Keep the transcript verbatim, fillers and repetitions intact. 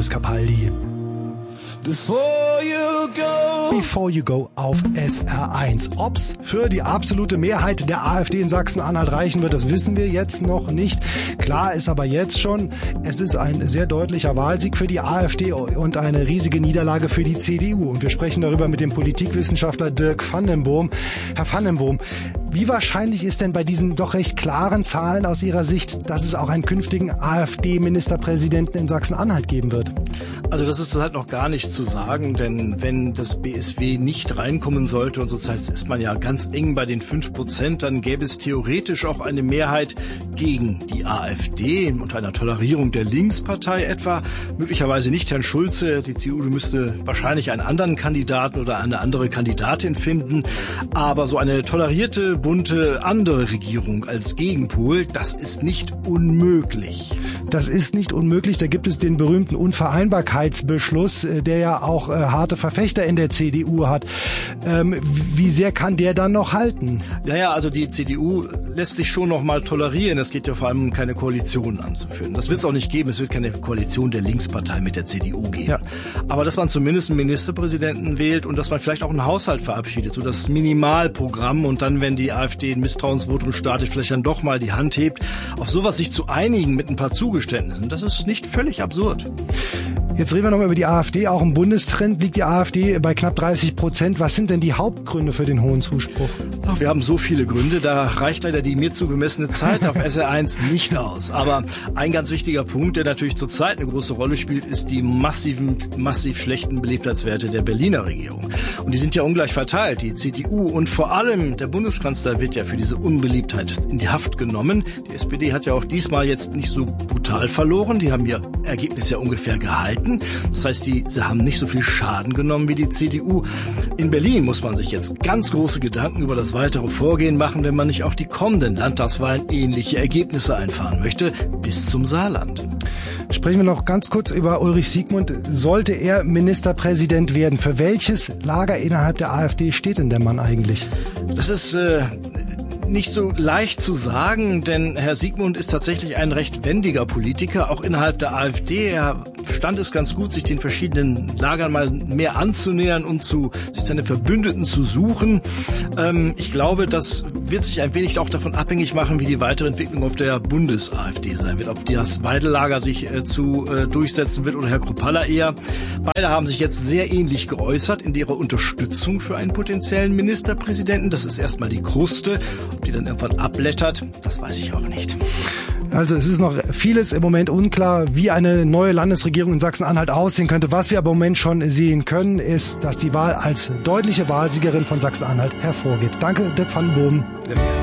Markus Capaldi. Before you go. Before you go auf S R eins. Ob's für die absolute Mehrheit der AfD in Sachsen-Anhalt reichen wird, das wissen wir jetzt noch nicht. Klar ist aber jetzt schon, es ist ein sehr deutlicher Wahlsieg für die AfD und eine riesige Niederlage für die C D U. Und wir sprechen darüber mit dem Politikwissenschaftler Dirk van den Boom. Herr van den Boom, wie wahrscheinlich ist denn bei diesen doch recht klaren Zahlen aus Ihrer Sicht, dass es auch einen künftigen AfD-Ministerpräsidenten in Sachsen-Anhalt geben wird? Also das ist zurzeit noch gar nicht zu sagen, denn wenn das B S W nicht reinkommen sollte und zurzeit ist man ja ganz eng bei den fünf Prozent, dann gäbe es theoretisch auch eine Mehrheit gegen die AfD unter einer Tolerierung der Linkspartei etwa. Möglicherweise nicht Herrn Schulze, die C D U müsste wahrscheinlich einen anderen Kandidaten oder eine andere Kandidatin finden, aber so eine tolerierte, bunte andere Regierung als Gegenpol, das ist nicht unmöglich. Das ist nicht unmöglich, da gibt es den berühmten Unvereinbarkeitsbeschluss, der ja auch äh, harte Verfechter in der C D U hat. Ähm, wie sehr kann der dann noch halten? Ja, ja, also die C D U lässt sich schon noch mal tolerieren. Es geht ja vor allem, keine Koalition anzuführen. Das wird es auch nicht geben. Es wird keine Koalition der Linkspartei mit der C D U geben. Ja. Aber dass man zumindest einen Ministerpräsidenten wählt und dass man vielleicht auch einen Haushalt verabschiedet, so das Minimalprogramm, und dann, wenn die AfD ein Misstrauensvotum startet, vielleicht dann doch mal die Hand hebt, auf sowas sich zu einigen mit ein paar Zugeständnissen, das ist nicht völlig absurd. Jetzt reden wir nochmal über die AfD. Auch im Bundestrend liegt die AfD bei knapp dreißig Prozent. Was sind denn die Hauptgründe für den hohen Zuspruch? Ach, wir haben so viele Gründe, da reicht leider die mir zugemessene Zeit auf S R eins nicht aus. Aber ein ganz wichtiger Punkt, der natürlich zurzeit eine große Rolle spielt, ist die massiven, massiv schlechten Beliebtheitswerte der Berliner Regierung. Und die sind ja ungleich verteilt. Die C D U und vor allem der Bundeskanzler wird ja für diese Unbeliebtheit in die Haft genommen. Die S P D hat ja auch diesmal jetzt nicht so brutal verloren. Die haben ihr Ergebnis ja ungefähr gehalten. Das heißt, die, sie haben nicht so viel Schaden genommen wie die C D U. In Berlin muss man sich jetzt ganz große Gedanken über das weitere Vorgehen machen, wenn man nicht auch die kommenden Landtagswahlen ähnliche Ergebnisse einfahren möchte, bis zum Saarland. Sprechen wir noch ganz kurz über Ulrich Siegmund. Sollte er Ministerpräsident werden, für welches Lager innerhalb der AfD steht denn der Mann eigentlich? Das ist äh, nicht so leicht zu sagen, denn Herr Siegmund ist tatsächlich ein recht wendiger Politiker, auch innerhalb der AfD. Er verstand es ganz gut, sich den verschiedenen Lagern mal mehr anzunähern und zu, sich seine Verbündeten zu suchen. Ähm, ich glaube, das wird sich ein wenig auch davon abhängig machen, wie die weitere Entwicklung auf der Bundes-AfD sein wird. Ob das Weidel-Lager sich äh, zu äh, durchsetzen wird oder Herr Kruppalla eher. Beide haben sich jetzt sehr ähnlich geäußert in ihrer Unterstützung für einen potenziellen Ministerpräsidenten. Das ist erstmal die Kruste. Ob die dann irgendwann abblättert, das weiß ich auch nicht. Also es ist noch vieles im Moment unklar, wie eine neue Landesregierung in Sachsen-Anhalt aussehen könnte. Was wir aber im Moment schon sehen können, ist, dass die Wahl als deutliche Wahlsiegerin von Sachsen-Anhalt hervorgeht. Danke, Dirk van den Boom. Ja.